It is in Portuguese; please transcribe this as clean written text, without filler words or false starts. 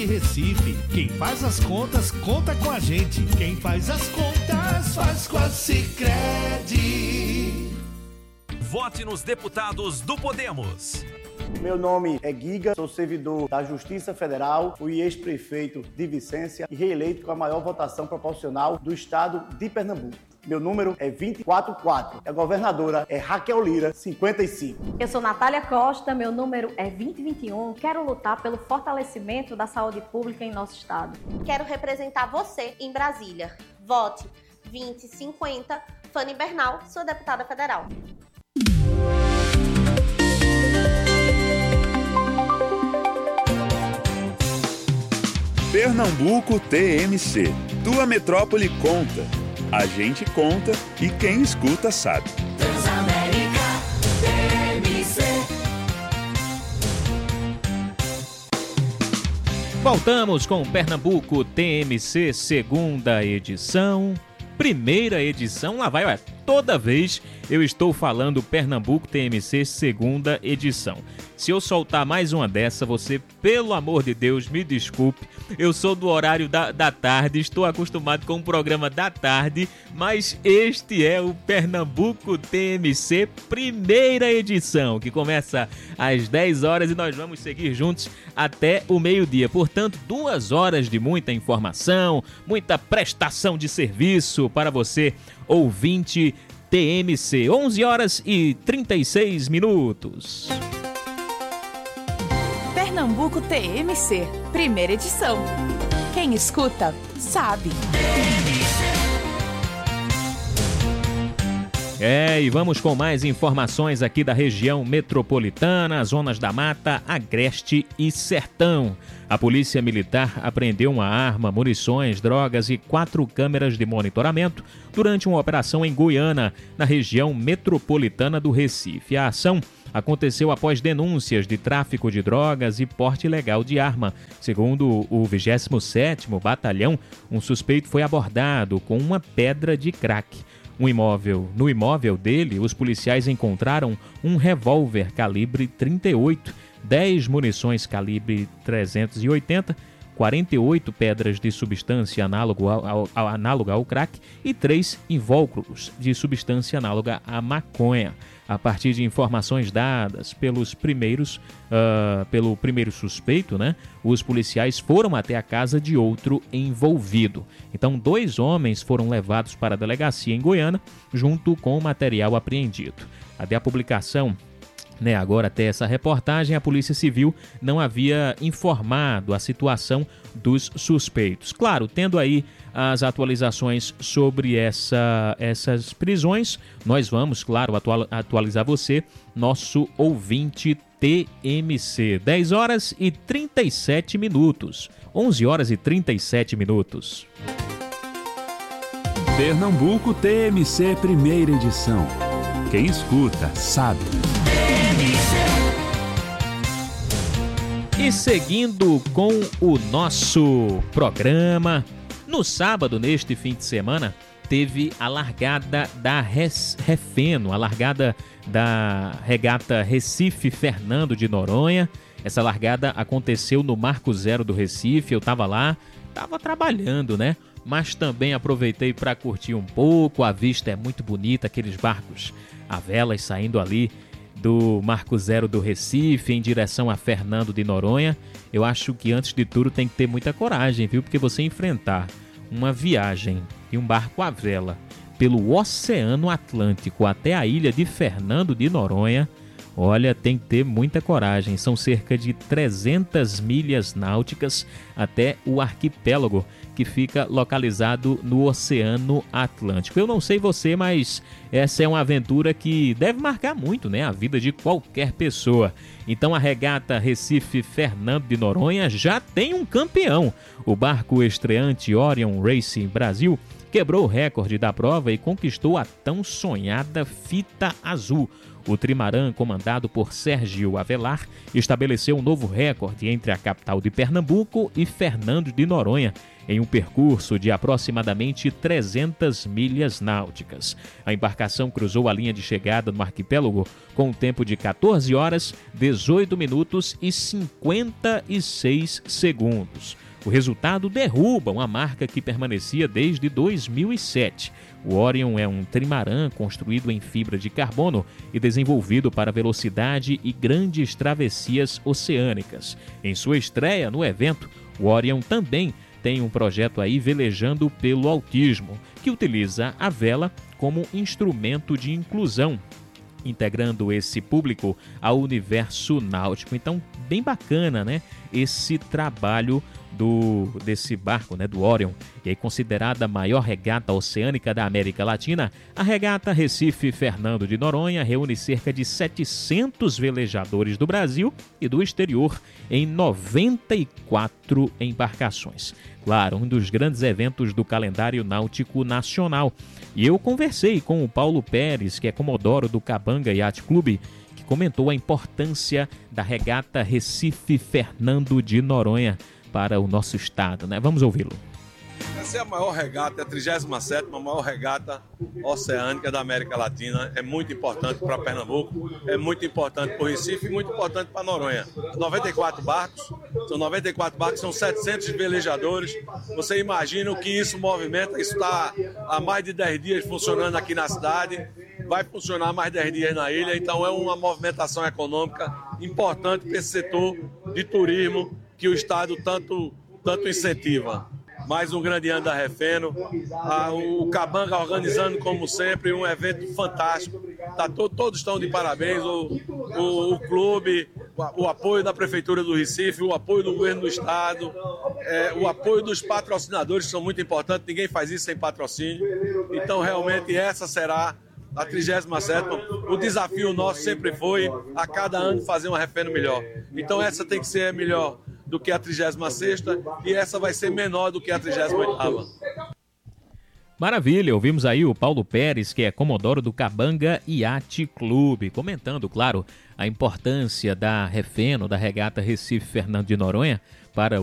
Recife, quem faz as contas, conta com a gente. Quem faz as contas, faz com a Sicredi. Vote nos deputados do Podemos. Meu nome é Giga, sou servidor da Justiça Federal, fui ex-prefeito de Vicência e reeleito com a maior votação proporcional do estado de Pernambuco. Meu número é 244. A governadora é Raquel Lira, 55. Eu sou Natália Costa, meu número é 2021. Quero lutar pelo fortalecimento da saúde pública em nosso estado. Quero representar você em Brasília. Vote 2050. Fanny Bernal, sou deputada federal. Pernambuco TMC. Tua metrópole conta. A gente conta e quem escuta sabe. Transamérica TMC. Voltamos com Pernambuco TMC, segunda edição. Primeira edição, lá vai, toda vez eu estou falando Pernambuco TMC, segunda edição. Se eu soltar mais uma dessa, você, pelo amor de Deus, me desculpe. Eu sou do horário da tarde, estou acostumado com o programa da tarde, mas este é o Pernambuco TMC, primeira edição, que começa às 10 horas e nós vamos seguir juntos até o meio-dia. Portanto, 2 horas de muita informação, muita prestação de serviço para você, ouvinte TMC. 11 horas e 36 minutos. Pernambuco TMC, primeira edição. Quem escuta, sabe. E vamos com mais informações aqui da região metropolitana, zonas da Mata, Agreste e Sertão. A Polícia Militar apreendeu uma arma, munições, drogas e 4 câmeras de monitoramento durante uma operação em Goiânia, na região metropolitana do Recife. A ação aconteceu após denúncias de tráfico de drogas e porte ilegal de arma. Segundo o 27º Batalhão, um suspeito foi abordado com uma pedra de crack. No imóvel dele, os policiais encontraram um revólver calibre 38, 10 munições calibre 380, 48 pedras de substância análoga ao crack e 3 invólucros de substância análoga à maconha. A partir de informações dadas pelo primeiro suspeito, os policiais foram até a casa de outro envolvido. Então, 2 homens foram levados para a delegacia em Goiânia, junto com o material apreendido. Até a publicação, agora até essa reportagem, a Polícia Civil não havia informado a situação dos suspeitos. Claro, tendo aí as atualizações sobre essas prisões, nós vamos, claro, atualizar você, nosso ouvinte TMC. 10 horas e 37 minutos. 11 horas e 37 minutos. Pernambuco TMC, primeira edição. Quem escuta, sabe. E seguindo com o nosso programa, no sábado, neste fim de semana, teve a largada da Refeno, a largada da regata Recife Fernando de Noronha. Essa largada aconteceu no Marco Zero do Recife, eu estava lá, estava trabalhando, mas também aproveitei para curtir um pouco, a vista é muito bonita, aqueles barcos a velas saindo ali do Marco Zero do Recife em direção a Fernando de Noronha. Eu acho que antes de tudo tem que ter muita coragem, viu? Porque você enfrentar uma viagem de um barco à vela pelo Oceano Atlântico até a ilha de Fernando de Noronha, olha, tem que ter muita coragem. São cerca de 300 milhas náuticas até o arquipélago, que fica localizado no Oceano Atlântico. Eu não sei você, mas essa é uma aventura que deve marcar muito, a vida de qualquer pessoa. Então a regata Recife Fernando de Noronha já tem um campeão. O barco estreante Orion Racing Brasil quebrou o recorde da prova e conquistou a tão sonhada fita azul. O trimarã, comandado por Sérgio Avelar, estabeleceu um novo recorde entre a capital de Pernambuco e Fernando de Noronha, em um percurso de aproximadamente 300 milhas náuticas. A embarcação cruzou a linha de chegada no arquipélago com um tempo de 14 horas, 18 minutos e 56 segundos. O resultado derruba uma marca que permanecia desde 2007. O Orion é um trimarã construído em fibra de carbono e desenvolvido para velocidade e grandes travessias oceânicas. Em sua estreia no evento, o Orion também tem um projeto aí velejando pelo autismo, que utiliza a vela como instrumento de inclusão, integrando esse público ao universo náutico. Então, bem bacana, né? Esse trabalho desse barco, né, do Orion, e é considerada a maior regata oceânica da América Latina. A regata Recife Fernando de Noronha reúne cerca de 700 velejadores do Brasil e do exterior em 94 embarcações. Claro, um dos grandes eventos do calendário náutico nacional. E eu conversei com o Paulo Pérez, que é comodoro do Cabanga Yacht Clube, que comentou a importância da regata Recife Fernando de Noronha para o nosso estado, né? Vamos ouvi-lo. Essa é a maior regata, é a 37ª maior regata oceânica da América Latina. É muito importante para Pernambuco, é muito importante para o Recife e muito importante para Noronha. 94 barcos, são 700 velejadores. Você imagina o que isso movimenta? Isso está há mais de 10 dias funcionando aqui na cidade, vai funcionar mais 10 dias na ilha, então é uma movimentação econômica importante para esse setor de turismo que o Estado tanto incentiva. Mais um grande ano da Refeno, o Cabanga organizando como sempre um evento fantástico, todos estão de parabéns, o clube, o apoio da Prefeitura do Recife, o apoio do Governo do Estado, o apoio dos patrocinadores, que são muito importantes, ninguém faz isso sem patrocínio, então realmente essa será a 37ª, o desafio nosso sempre foi a cada ano fazer uma Refeno melhor, então essa tem que ser melhor do que a 36ª e essa vai ser menor do que a 38ª. Maravilha, ouvimos aí o Paulo Pérez, que é comodoro do Cabanga Yacht Clube, comentando, claro, a importância da Refeno, da regata Recife Fernando de Noronha, para